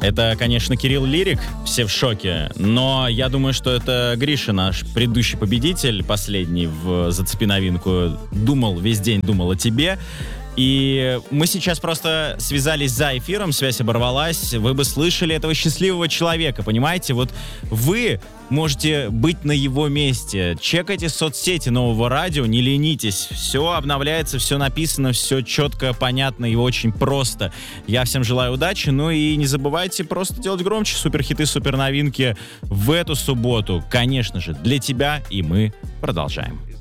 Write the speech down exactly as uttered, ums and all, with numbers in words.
Это, конечно, Кирилл Лирик, все в шоке, но я думаю, что это Гриша, наш предыдущий победитель, последний в «Зацепи новинку», думал, весь день думал о тебе. И мы сейчас просто связались за эфиром, связь оборвалась, вы бы слышали этого счастливого человека, понимаете? Вот вы можете быть на его месте, чекайте соцсети Нового радио, не ленитесь, все обновляется, все написано, все четко, понятно и очень просто. Я всем желаю удачи, ну и не забывайте просто делать громче суперхиты, суперновинки в эту субботу, конечно же, для тебя, и мы продолжаем.